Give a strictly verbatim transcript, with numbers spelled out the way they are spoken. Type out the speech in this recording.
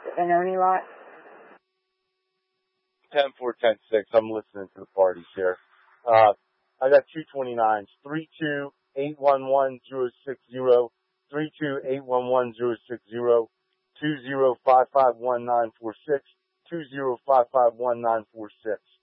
Benoni lot. ten four ten six. I'm listening to the parties here. Uh, I got two twenty-nines. three two eight one one zero six zero. three two eight one one zero six zero. two zero five five one nine four six. two zero five five one nine four six.